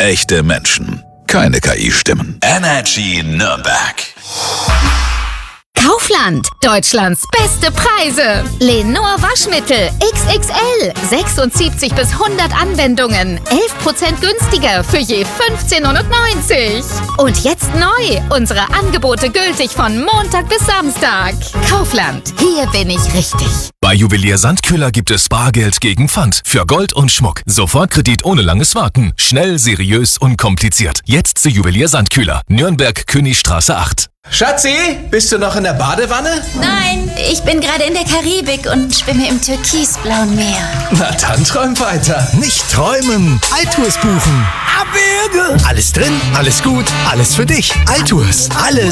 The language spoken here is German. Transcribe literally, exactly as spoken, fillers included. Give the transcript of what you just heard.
Echte Menschen. Keine K I-Stimmen. Energy Nürnberg. Kaufland. Deutschlands beste Preise. Lenor Waschmittel X X L. sechsundsiebzig bis hundert Anwendungen. elf Prozent günstiger für je fünfzehn neunundneunzig. Und jetzt neu. Unsere Angebote gültig von Montag bis Samstag. Kaufland. Hier bin ich richtig. Bei Juwelier Sandkühler gibt es Bargeld gegen Pfand für Gold und Schmuck. Sofortkredit ohne langes Warten. Schnell, seriös, unkompliziert. Jetzt zu Juwelier Sandkühler. Nürnberg, Königstraße acht. Schatzi, bist du noch in der Badewanne? Nein, ich bin gerade in der Karibik und schwimme im türkisblauen Meer. Na dann träum weiter. Nicht träumen, Altours buchen. Abwürge. Alles drin, alles gut, alles für dich. Altours, alles.